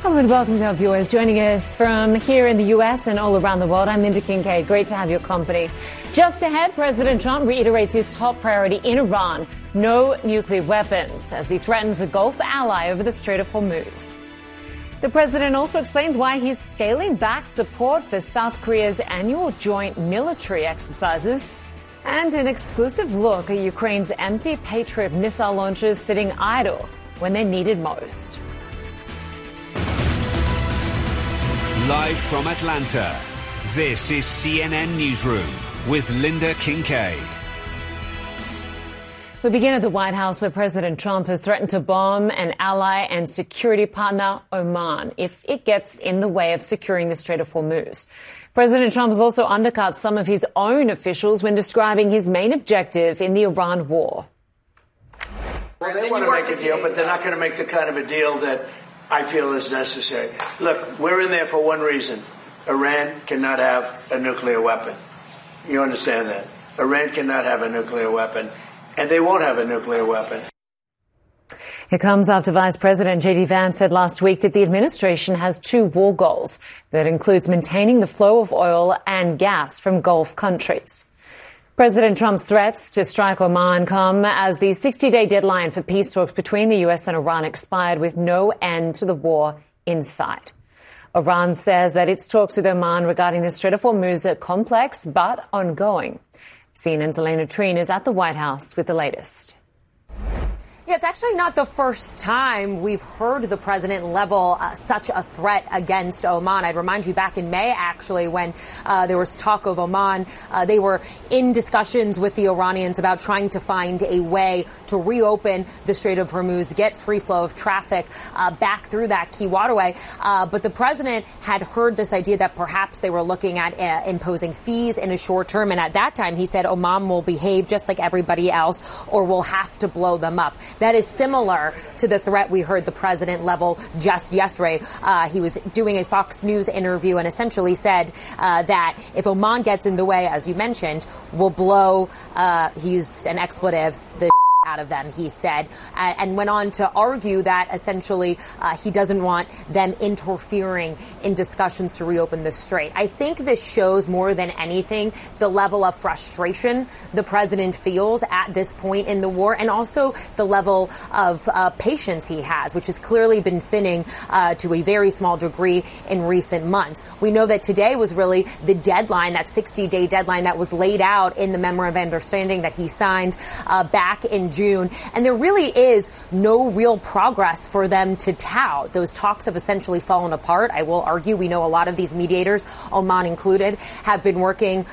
Hello and welcome to our viewers. Joining us from here in the U.S. and all around the world, I'm Linda Kincaid. Great to have your company. Just ahead, President Trump reiterates his top priority in Iran, no nuclear weapons, as he threatens a Gulf ally over the Strait of Hormuz. The president also explains why he's scaling back support for South Korea's annual joint military exercises, and an exclusive look at Ukraine's empty Patriot missile launchers sitting idle when they're needed most. Live from Atlanta, this is CNN Newsroom with Linda Kincaid. We begin at the White House, where President Trump has threatened to bomb an ally and security partner, Oman, if it gets in the way of securing the Strait of Hormuz. President Trump has also undercut some of his own officials when describing his main objective in the Iran war. Well, they want to make a deal, but they're not going to make the kind of a deal that I feel is necessary. Look, we're in there for one reason. Iran cannot have a nuclear weapon. You understand that? Iran cannot have a nuclear weapon, and they won't have a nuclear weapon. It comes after Vice President J.D. Vance said last week that the administration has two war goals. That includes maintaining the flow of oil and gas from Gulf countries. President Trump's threats to strike Oman come as the 60-day deadline for peace talks between the U.S. and Iran expired with no end to the war in sight. Iran says that its talks with Oman regarding the Strait of Hormuz are complex but ongoing. CNN's Elena Treen is at the White House with the latest. Yeah, it's actually not the first time we've heard the president level such a threat against Oman. I'd remind you back in May, actually, when there was talk of Oman, they were in discussions with the Iranians about trying to find a way to reopen the Strait of Hormuz, get free flow of traffic back through that key waterway. But the president had heard this idea that perhaps they were looking at imposing fees in a short term. And at that time, he said Oman will behave just like everybody else or we'll have to blow them up. That is similar to the threat we heard the president level just yesterday. He was doing a Fox News interview and essentially said that if Oman gets in the way, as you mentioned, we'll blow, he used an expletive, the out of them, he said, and went on to argue that essentially he doesn't want them interfering in discussions to reopen the strait. I think this shows more than anything the level of frustration the president feels at this point in the war, and also the level of patience he has, which has clearly been thinning to a very small degree in recent months. We know that today was really the deadline, that 60-day deadline that was laid out in the memorandum of understanding that he signed back in June. And there really is no real progress for them to tout. Those talks have essentially fallen apart. I will argue we know a lot of these mediators, Oman included, have been working,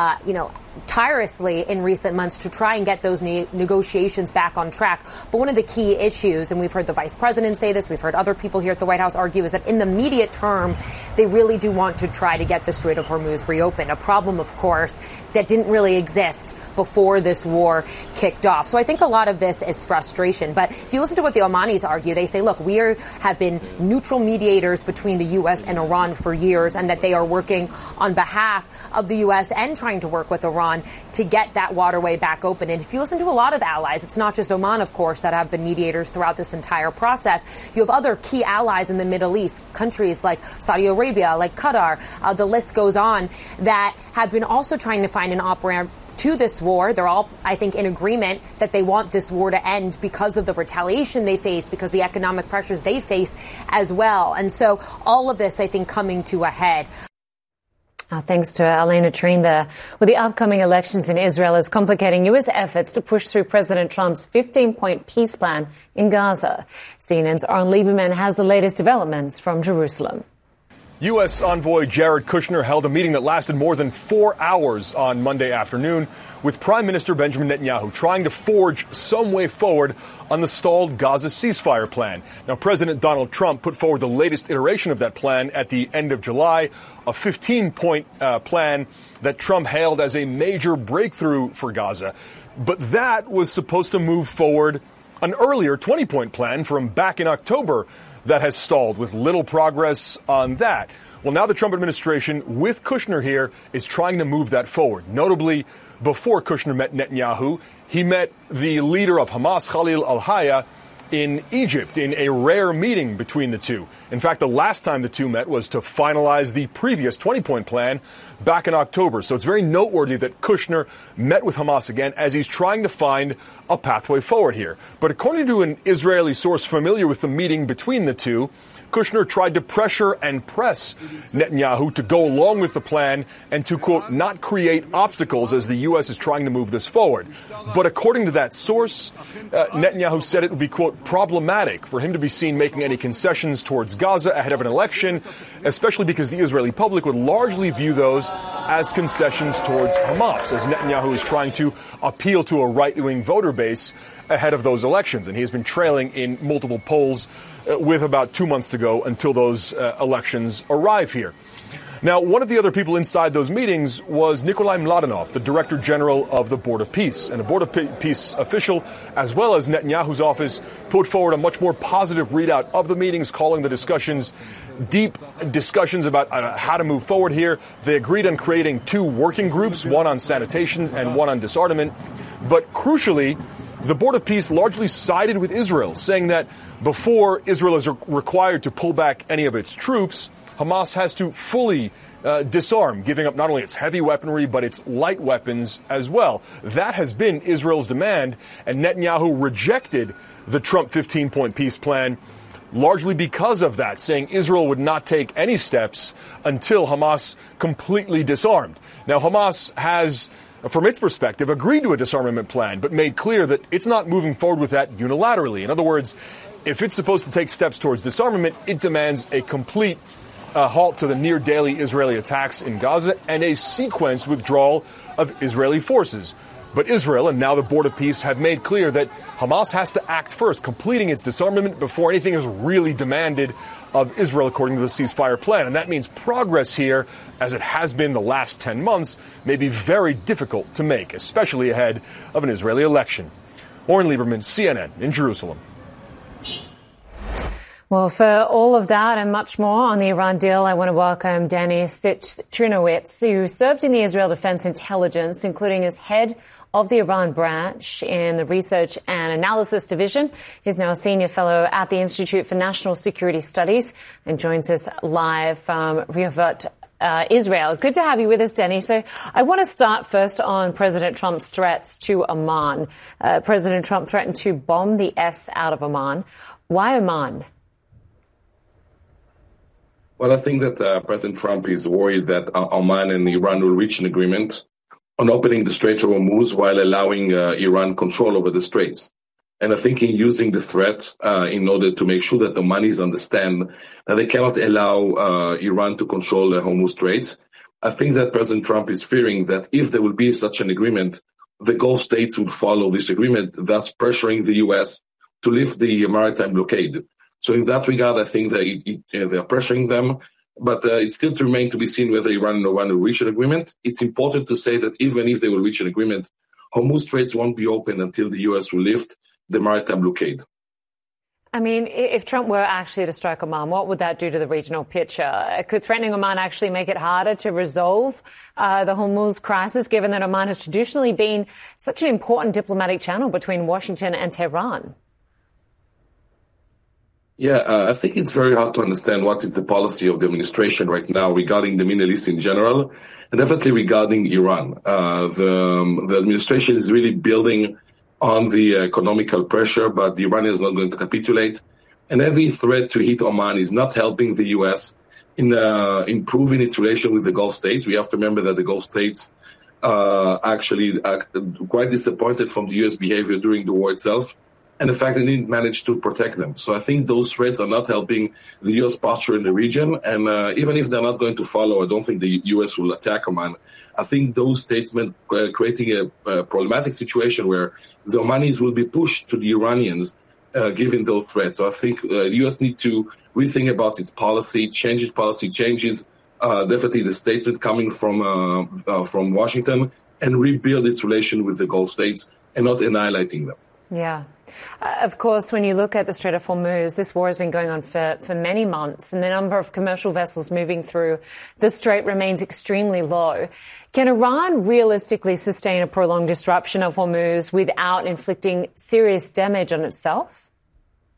tirelessly in recent months to try and get those negotiations back on track. But one of the key issues, and we've heard the vice president say this, we've heard other people here at the White House argue, is that in the immediate term, they really do want to try to get the Strait of Hormuz reopened. A problem, of course, that didn't really exist before this war kicked off. So I think a lot of this is frustration. But if you listen to what the Omanis argue, they say, look, we have been neutral mediators between the U.S. and Iran for years, and that they are working on behalf of the U.S. and trying to work with Iran to get that waterway back open. And if you listen to a lot of allies, it's not just Oman, of course, that have been mediators throughout this entire process. You have other key allies in the Middle East, countries like Saudi Arabia, like Qatar, the list goes on, that have been also trying to find an off-ramp to this war. They're all, I think, in agreement that they want this war to end because of the retaliation they face, because of the economic pressures they face as well. And so all of this, I think, coming to a head. Thanks to Elena Treen there. Well, the upcoming elections in Israel is complicating U.S. efforts to push through President Trump's 15-point peace plan in Gaza. CNN's Aaron Lieberman has the latest developments from Jerusalem. U.S. envoy Jared Kushner held a meeting that lasted more than 4 hours on Monday afternoon with Prime Minister Benjamin Netanyahu trying to forge some way forward on the stalled Gaza ceasefire plan. Now, President Donald Trump put forward the latest iteration of that plan at the end of July, a 15-point plan that Trump hailed as a major breakthrough for Gaza. But that was supposed to move forward an earlier 20-point plan from back in October that has stalled with little progress on that. Well, now the Trump administration, with Kushner here, is trying to move that forward. Notably, before Kushner met Netanyahu, he met the leader of Hamas, Khalil al-Hayya, in Egypt in a rare meeting between the two. In fact, the last time the two met was to finalize the previous 20-point plan back in October. So it's very noteworthy that Kushner met with Hamas again as he's trying to find a pathway forward here. But according to an Israeli source familiar with the meeting between the two, Kushner tried to pressure and press Netanyahu to go along with the plan and to, quote, not create obstacles as the U.S. is trying to move this forward. But according to that source, Netanyahu said it would be, quote, problematic for him to be seen making any concessions towards Gaza ahead of an election, especially because the Israeli public would largely view those as concessions towards Hamas, as Netanyahu is trying to appeal to a right-wing voter base ahead of those elections. And he has been trailing in multiple polls with about 2 months to go until those elections arrive here. Now, one of the other people inside those meetings was Nikolai Mladenov, the Director General of the Board of Peace. And a Board of Peace official, as well as Netanyahu's office, put forward a much more positive readout of the meetings, calling the discussions deep discussions about how to move forward here. They agreed on creating 2 working groups, one on sanitation and one on disarmament. But crucially, the Board of Peace largely sided with Israel, saying that before Israel is required to pull back any of its troops, Hamas has to fully disarm, giving up not only its heavy weaponry, but its light weapons as well. That has been Israel's demand, and Netanyahu rejected the Trump 15-point peace plan largely because of that, saying Israel would not take any steps until Hamas completely disarmed. Now, Hamas has, from its perspective, agreed to a disarmament plan, but made clear that it's not moving forward with that unilaterally. In other words, if it's supposed to take steps towards disarmament, it demands a complete halt to the near-daily Israeli attacks in Gaza and a sequenced withdrawal of Israeli forces. But Israel and now the Board of Peace have made clear that Hamas has to act first, completing its disarmament before anything is really demanded of Israel according to the ceasefire plan. And that means progress here, as it has been the last 10 months, may be very difficult to make, especially ahead of an Israeli election. Oren Lieberman, CNN in Jerusalem. Well, for all of that and much more on the Iran deal, I want to welcome Danny Citrinowicz, who served in the Israel Defense Intelligence, including as head of the Iran branch in the Research and Analysis Division. He's now a senior fellow at the Institute for National Security Studies and joins us live from Rehovot, Israel. Good to have you with us, Danny. So I want to start first on President Trump's threats to Oman. President Trump threatened to bomb the S out of Oman. Why Oman? Well, I think that President Trump is worried that Oman and Iran will reach an agreement on opening the Strait of Hormuz while allowing Iran control over the straits. And I think in using the threat in order to make sure that the Omanis understand that they cannot allow Iran to control the Hormuz Straits, I think that President Trump is fearing that if there will be such an agreement, the Gulf states would follow this agreement, thus pressuring the U.S. to lift the maritime blockade. So in that regard, I think that they're pressuring them, but it's still to remain to be seen whether Iran and Oman will reach an agreement. It's important to say that even if they will reach an agreement, Hormuz Straits won't be open until the U.S. will lift the maritime blockade. I mean, if Trump were actually to strike Oman, what would that do to the regional picture? Could threatening Oman actually make it harder to resolve the Hormuz crisis, given that Oman has traditionally been such an important diplomatic channel between Washington and Tehran? Yeah, I think it's very hard to understand what is the policy of the administration right now regarding the Middle East in general, and definitely regarding Iran. The administration is really building on the economical pressure, but the Iranians is not going to capitulate. And every threat to hit Oman is not helping the U.S. in improving its relation with the Gulf states. We have to remember that the Gulf states actually are quite disappointed from the U.S. behavior during the war itself, and the fact that they didn't manage to protect them. So I think those threats are not helping the U.S. posture in the region. And even if they're not going to follow, I don't think the U.S. will attack Oman. I think those statements creating a problematic situation where the Omanis will be pushed to the Iranians, given those threats. So I think the U.S. need to rethink about its policy, change its policy changes, definitely the statement coming from Washington, and rebuild its relation with the Gulf states and not annihilating them. Yeah. Of course, when you look at the Strait of Hormuz, this war has been going on for many months, and the number of commercial vessels moving through the strait remains extremely low. Can Iran realistically sustain a prolonged disruption of Hormuz without inflicting serious damage on itself?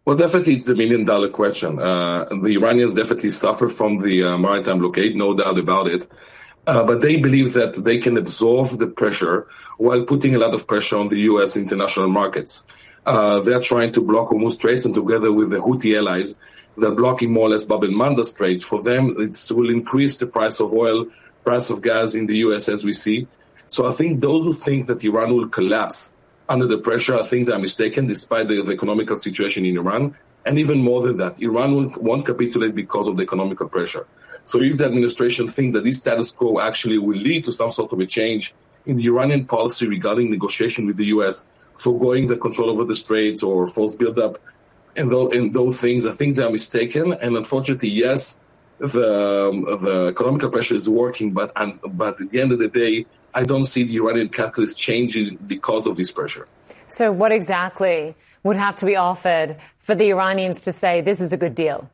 Well, definitely it's the $1 million question. The Iranians definitely suffer from the maritime blockade, no doubt about it. But they believe that they can absorb the pressure while putting a lot of pressure on the U.S. international markets. They're trying to block Hormuz Straits, and together with the Houthi allies, they're blocking more or less Bab el-Mandeb Straits. For them, it will increase the price of oil, price of gas in the U.S. as we see. So I think those who think that Iran will collapse under the pressure, I think they're mistaken, despite the economical situation in Iran. And even more than that, Iran won't capitulate because of the economical pressure. So if the administration thinks that this status quo actually will lead to some sort of a change in the Iranian policy regarding negotiation with the U.S., foregoing the control over the straits or forced buildup, and those things, I think they're mistaken. And unfortunately, yes, the economical pressure is working, but at the end of the day, I don't see the Iranian calculus changing because of this pressure. So what exactly would have to be offered for the Iranians to say this is a good deal?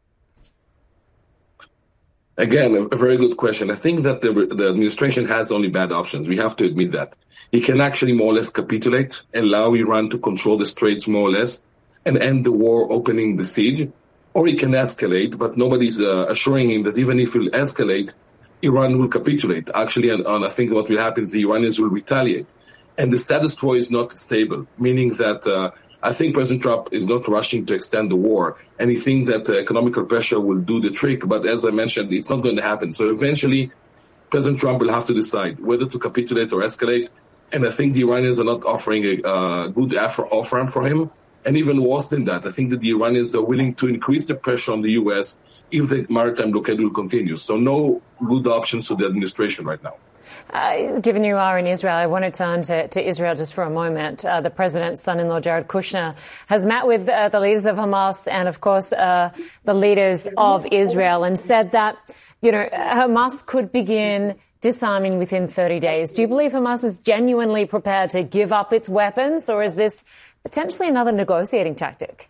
Again, a very good question. I think that the administration has only bad options. We have to admit that. He can actually more or less capitulate, allow Iran to control the straits more or less, and end the war, opening the siege. Or he can escalate, but nobody's assuring him that even if he'll escalate, Iran will capitulate. Actually, and I think what will happen is the Iranians will retaliate. And the status quo is not stable, meaning that I think President Trump is not rushing to extend the war, and he thinks that economical pressure will do the trick. But as I mentioned, it's not going to happen. So eventually, President Trump will have to decide whether to capitulate or escalate. And I think the Iranians are not offering a good offer for him. And even worse than that, I think that the Iranians are willing to increase the pressure on the U.S. if the maritime blockade will continue. So no good options to the administration right now. Given you are in Israel, I want to turn to Israel just for a moment. The president's son-in-law, Jared Kushner, has met with the leaders of Hamas and, of course, the leaders of Israel and said that, Hamas could begin disarming within 30 days. Do you believe Hamas is genuinely prepared to give up its weapons, or is this potentially another negotiating tactic?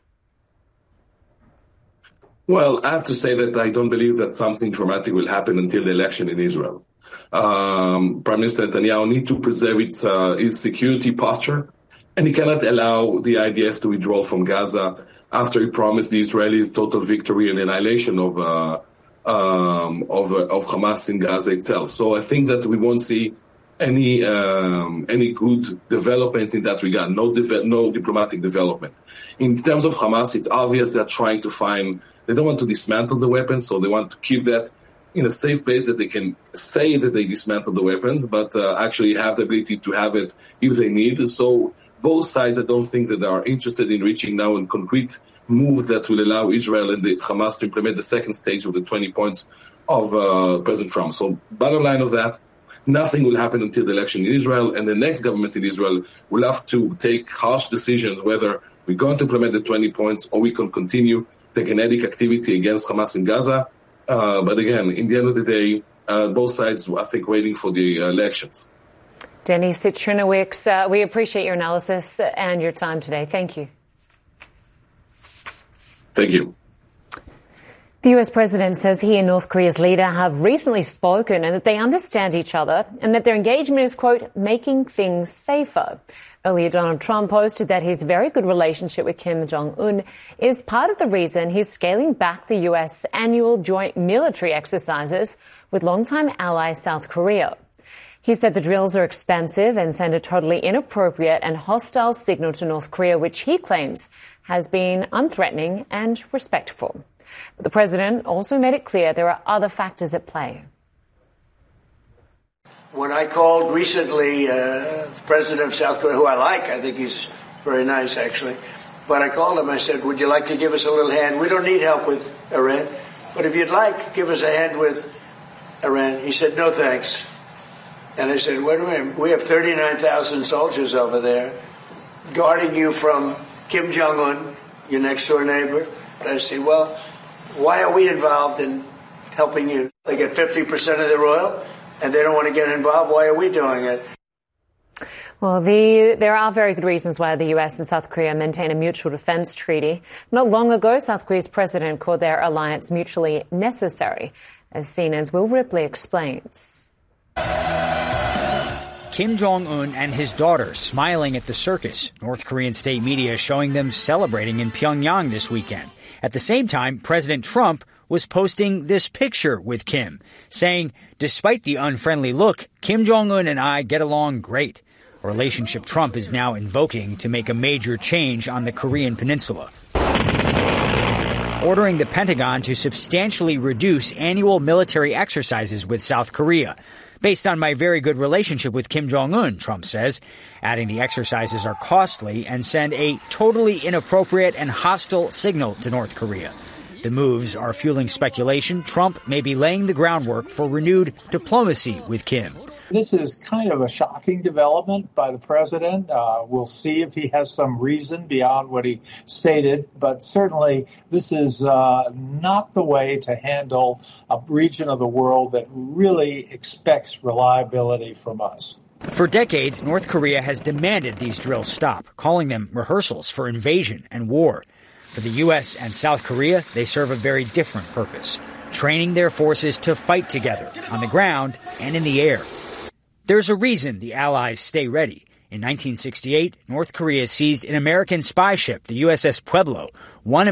Well, I have to say that I don't believe that something dramatic will happen until the election in Israel. Prime Minister Netanyahu needs to preserve its security posture, and he cannot allow the IDF to withdraw from Gaza after he promised the Israelis total victory and annihilation of Hamas in Gaza itself. So I think that we won't see any good development in that regard. No diplomatic development. In terms of Hamas, it's obvious they're trying to find. They don't want to dismantle the weapons, so they want to keep that in a safe place that they can say that they dismantled the weapons, but actually have the ability to have it if they need. So both sides, I don't think that they are interested in reaching now a concrete move that will allow Israel and the Hamas to implement the second stage of the 20 points of President Trump. So bottom line of that, nothing will happen until the election in Israel, and the next government in Israel will have to take harsh decisions whether we're going to implement the 20 points or we can continue the kinetic activity against Hamas in Gaza. But again, in the end of the day, both sides, I think, waiting for the elections. Denis Citrinowicz, we appreciate your analysis and your time today. Thank you. Thank you. The US president says he and North Korea's leader have recently spoken and that they understand each other and that their engagement is, quote, making things safer. Earlier, Donald Trump posted that his very good relationship with Kim Jong-un is part of the reason he's scaling back the U.S. annual joint military exercises with longtime ally South Korea. He said the drills are expensive and send a totally inappropriate and hostile signal to North Korea, which he claims has been unthreatening and respectful. But the president also made it clear there are other factors at play. When I called recently the president of South Korea, who I think he's very nice, actually, but I called him, I said, would you like to give us a little hand? We don't need help with Iran, but if you'd like, give us a hand with Iran. He said, no, thanks. And I said, wait a minute, we have 39,000 soldiers over there guarding you from Kim Jong-un, your next-door neighbor. And I said, well, why are we involved in helping you? They get 50% of their oil, and they don't want to get involved. Why are we doing it? Well, there are very good reasons why the U.S. and South Korea maintain a mutual defense treaty. Not long ago, South Korea's president called their alliance mutually necessary, as CNN's Will Ripley explains. Kim Jong-un and his daughter smiling at the circus. North Korean state media showing them celebrating in Pyongyang this weekend. At the same time, President Trump was posting this picture with Kim, saying, despite the unfriendly look, Kim Jong-un and I get along great. A relationship Trump is now invoking to make a major change on the Korean peninsula. Ordering the Pentagon to substantially reduce annual military exercises with South Korea. Based on my very good relationship with Kim Jong-un, Trump says, adding the exercises are costly and send a totally inappropriate and hostile signal to North Korea. The moves are fueling speculation Trump may be laying the groundwork for renewed diplomacy with Kim. This is kind of a shocking development by the president. We'll see if he has some reason beyond what he stated, but certainly this is not the way to handle a region of the world that really expects reliability from us. For decades, North Korea has demanded these drills stop, calling them rehearsals for invasion and war. For the U.S. and South Korea, they serve a very different purpose, training their forces to fight together on the ground and in the air. There's a reason the Allies stay ready. In 1968, North Korea seized an American spy ship, the USS Pueblo, one